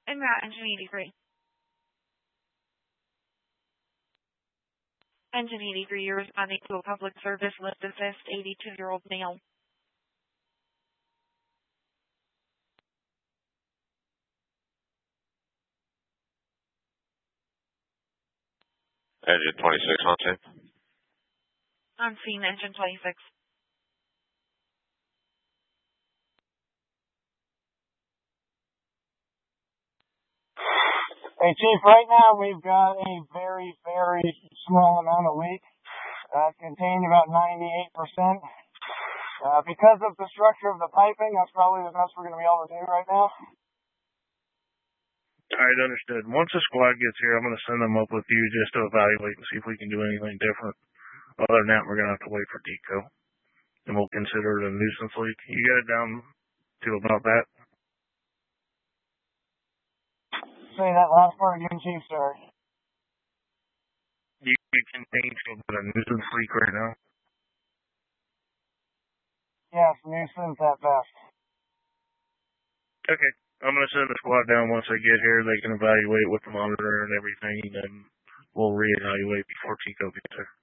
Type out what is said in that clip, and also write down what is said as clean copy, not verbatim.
En route, engine 83. Engine 83, you're responding to a public service list assist, 82-year-old male. Engine 26 on scene. On scene, engine 26. Hey, Chief, right now we've got a very, very small amount of leak, contained about 98%. Because of the structure of the piping, that's probably the best we're going to be able to do right now. Alright, understood. Once the squad gets here, I'm going to send them up with you just to evaluate and see if we can do anything different. Other than that, we're going to have to wait for DECO. And we'll consider it a nuisance leak. You get it down to about that? Say that last part again, Chief, sorry. You contain to about a nuisance leak right now? Yes, nuisance at best. Okay. I'm going to send the squad down once they get here. They can evaluate with the monitor and everything, and then we'll reevaluate before Chico gets here.